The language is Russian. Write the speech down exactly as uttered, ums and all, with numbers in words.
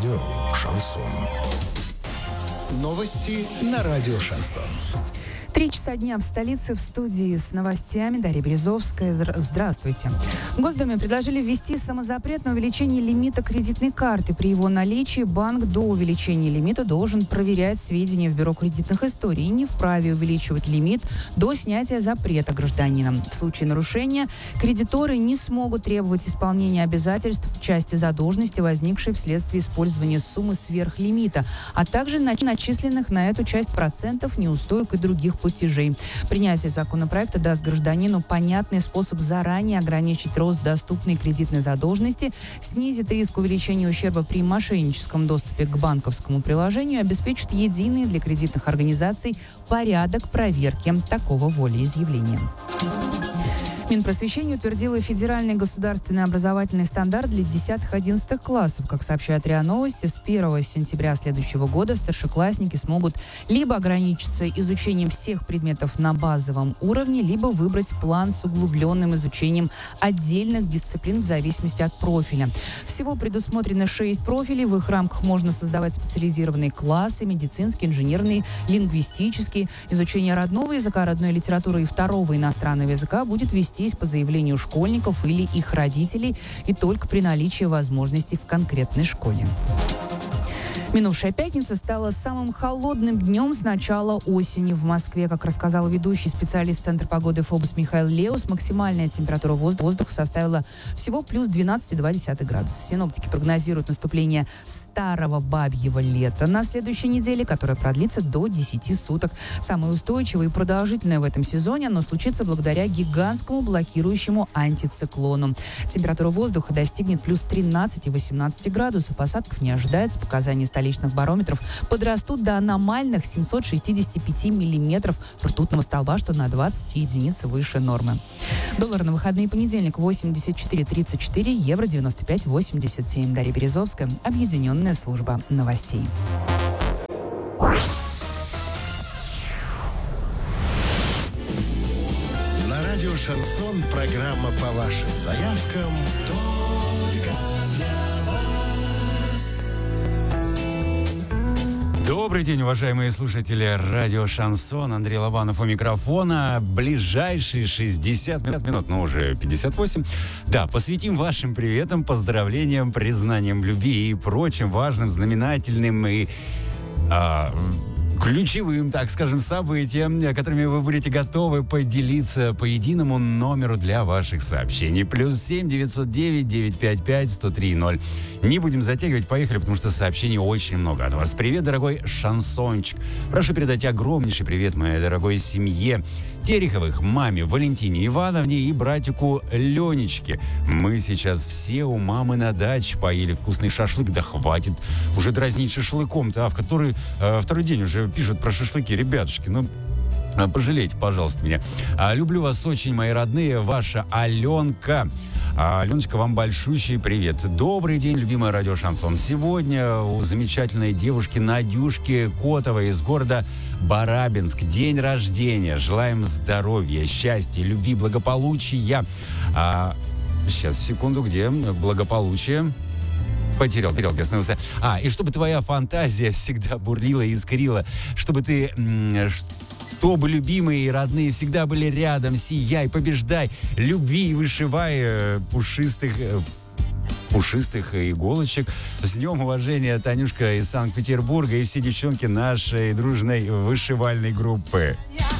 Радио «Шансон». Новости на радио «Шансон». Три часа дня в столице, в студии с новостями Дарья Березовская. Здравствуйте. В Госдуме предложили ввести самозапрет на увеличение лимита кредитной карты. При его наличии банк до увеличения лимита должен проверять сведения в Бюро кредитных историй и не вправе увеличивать лимит до снятия запрета гражданином. В случае нарушения кредиторы не смогут требовать исполнения обязательств в части задолженности, возникшей вследствие использования суммы сверх лимита, а также начисленных на эту часть процентов, неустоек и других платежей. Принятие законопроекта даст гражданину понятный способ заранее ограничить рост доступной кредитной задолженности, снизит риск увеличения ущерба при мошенническом доступе к банковскому приложению, обеспечит единый для кредитных организаций порядок проверки такого волеизъявления. Минпросвещение утвердило федеральный государственный образовательный стандарт для десятых-одиннадцатых классов. Как сообщает РИА Новости, с первого сентября следующего года старшеклассники смогут либо ограничиться изучением всех предметов на базовом уровне, либо выбрать план с углубленным изучением отдельных дисциплин в зависимости от профиля. Всего предусмотрено шесть профилей. В их рамках можно создавать специализированные классы: медицинские, инженерные, лингвистические. Изучение родного языка, родной литературы и второго иностранного языка будет вести по заявлению школьников или их родителей и только при наличии возможностей в конкретной школе. Минувшая пятница стала самым холодным днем с начала осени в Москве. Как рассказал ведущий специалист Центра погоды ФОБОС Михаил Леус, максимальная температура воздуха составила всего плюс двенадцать целых две десятых градуса. Синоптики прогнозируют наступление старого бабьего лета на следующей неделе, которое продлится до десяти суток. Самое устойчивое и продолжительное в этом сезоне оно случится благодаря гигантскому блокирующему антициклону. Температура воздуха достигнет плюс тринадцати - восемнадцати градусов. Осадков не ожидается. Показания столичных барометров подрастут до аномальных семисот шестидесяти пяти миллиметров ртутного столба, что на двадцать единиц выше нормы. Доллар на выходные: понедельник восемьдесят четыре тридцать четыре, евро девяносто пять восемьдесят семь. Дарья Березовская, объединенная служба новостей. На радио «Шансон» программа по вашим заявкам только для вас. Добрый день, уважаемые слушатели радио «Шансон». Андрей Лобанов у микрофона. Ближайшие шестьдесят минут, ну уже пятьдесят восемь. Да, посвятим вашим приветам, поздравлениям, признаниям в любви и прочим важным, знаменательным и... А, ключевым, так скажем, событиям, которыми вы будете готовы поделиться по единому номеру для ваших сообщений. Плюс семь девятьсот девять девятьсот пятьдесят пять сто три ноль. Не будем затягивать, поехали, потому что сообщений очень много от вас. Привет, дорогой шансончик. Прошу передать огромнейший привет моей дорогой семье Тереховых, маме Валентине Ивановне и братику Ленечке. Мы сейчас все у мамы на даче поели вкусный шашлык. Да хватит уже дразнить шашлыком-то, а в который э, второй день уже пишут про шашлыки. Ребятушки, ну... пожалейте, пожалуйста, меня. А, люблю вас очень, мои родные. Ваша Аленка. А, Аленочка, вам большущий привет. Добрый день, любимая радио «Шансон». Сегодня у замечательной девушки Надюшки Котовой из города Барабинск день рождения. Желаем здоровья, счастья, любви, благополучия. А, сейчас, секунду, где благополучие? Потерял, потерял, ясно. А, и чтобы твоя фантазия всегда бурлила и искрила, чтобы ты... М- чтобы любимые и родные всегда были рядом. Сияй, побеждай, любви и вышивай э, пушистых... Э, пушистых иголочек. С днем уважения, Танюшка из Санкт-Петербурга и все девчонки нашей дружной вышивальной группы.